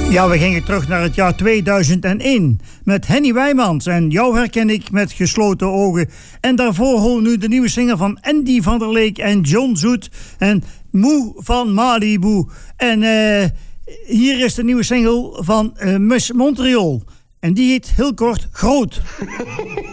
Ja, we gingen terug naar het jaar 2001 met Henny Wijmans en Jou herken ik met gesloten ogen. En daarvoor horen we nu de nieuwe single van Andy van der Leek en John Zoet en Moe van Malibu. En hier is de nieuwe single van Miss Montreal. En die heet heel kort Groot.